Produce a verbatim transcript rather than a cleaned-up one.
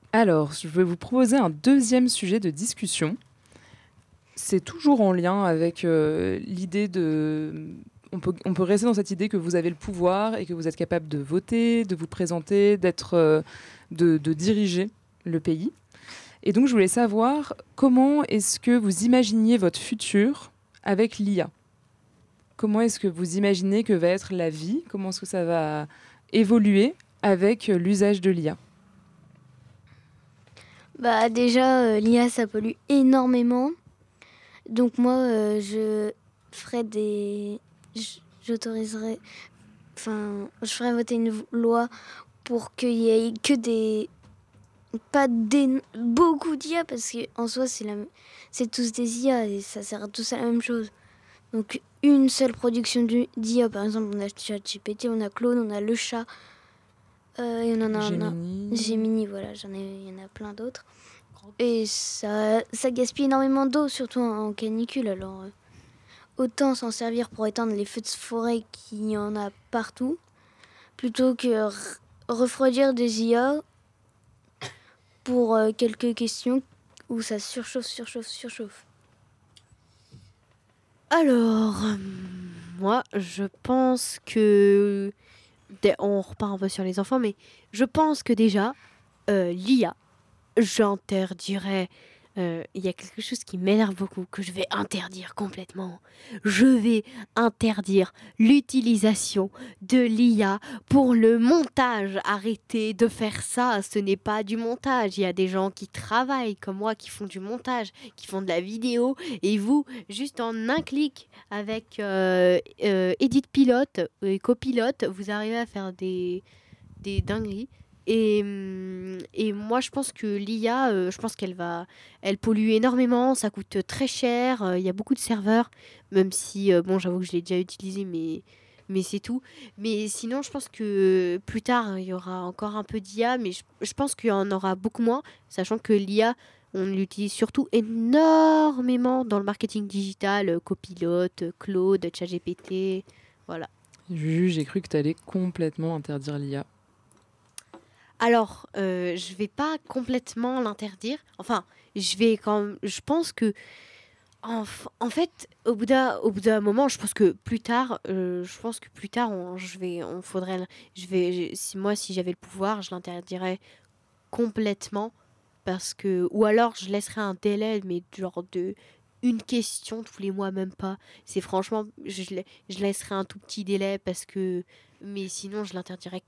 Alors, je vais vous proposer un deuxième sujet de discussion. C'est toujours en lien avec euh, l'idée de... On peut, on peut rester dans cette idée que vous avez le pouvoir et que vous êtes capable de voter, de vous présenter, d'être, euh, de, de diriger le pays. Et donc, je voulais savoir comment est-ce que vous imaginiez votre futur avec l'I A. Comment est-ce que vous imaginez que va être la vie? Comment est-ce que ça va évoluer avec l'usage de l'I A? Bah déjà, euh, l'I A, ça pollue énormément. Donc moi, euh, je ferais des... j- J'autoriserais... Enfin, je ferais voter une v- loi pour qu'il y ait que des... Pas des... beaucoup d'I A, parce qu'en soi, c'est la... c'est tous des I A et ça sert tous à la même chose. Donc une seule production du- d'I A, par exemple, on a ChatGPT, on a Claude, on a le chat, euh, et on en a un... un- Gemini. Gemini, voilà, j'en ai... il y en a plein d'autres. Et ça, ça gaspille énormément d'eau, surtout en, en canicule. Alors, euh, autant s'en servir pour éteindre les feux de forêt qu'il y en a partout, plutôt que r- refroidir des I A pour euh, quelques questions où ça surchauffe, surchauffe, surchauffe. Alors, euh, moi, je pense que... dé- On repart un peu sur les enfants, mais je pense que déjà, euh, l'I A, j'interdirais... euh, Il y a quelque chose qui m'énerve beaucoup, que je vais interdire complètement. Je vais interdire l'utilisation de l'I A pour le montage. Arrêtez de faire ça, ce n'est pas du montage. Il y a des gens qui travaillent comme moi, qui font du montage, qui font de la vidéo, et vous, juste en un clic avec euh, euh, Edit Pilote et Copilote, vous arrivez à faire des, des dingueries. Et, hum, et moi, je pense que l'I A, euh, je pense qu'elle va, elle pollue énormément, ça coûte très cher, euh, il y a beaucoup de serveurs, même si, euh, bon, j'avoue que je l'ai déjà utilisé, mais, mais c'est tout. Mais sinon, je pense que plus tard, il y aura encore un peu d'I A, mais je, je pense qu'il y en aura beaucoup moins, sachant que l'I A, on l'utilise surtout énormément dans le marketing digital, euh, Copilote, Claude, ChatGPT, voilà. Juju, j'ai cru que tu allais complètement interdire l'I A. Alors, euh, je vais pas complètement l'interdire. Enfin, je vais quand même- je pense que, en, f- en fait, au bout d'un, au bout d'un moment, je pense que plus tard, euh, je pense que plus tard, on, je vais, on faudrait, le- je vais, je- si moi, si j'avais le pouvoir, je l'interdirais complètement parce que, ou alors, je laisserais un délai, mais genre de une question tous les mois, même pas. C'est franchement, je, je la- je laisserais un tout petit délai parce que, mais sinon, je l'interdirais